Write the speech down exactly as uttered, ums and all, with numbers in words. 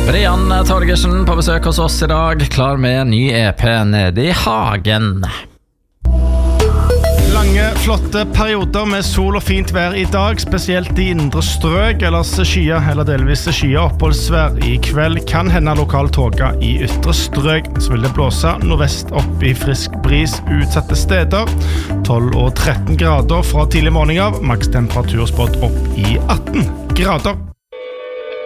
Brian Torgersen på besøk hos oss i dag, klar med en ny E P nede i hagen. Lange, flotte perioder med sol og fint vær i dag, spesielt i indre strøk, ellers skyer eller delvis skyer oppholdsvær. I kveld kan hende lokal tåke i ytre strøk, så vil det blåse nordvest opp i frisk bris utsatte steder. tolv og tretten grader fra tidlig morgen av, maks temperaturspådd opp i atten grader.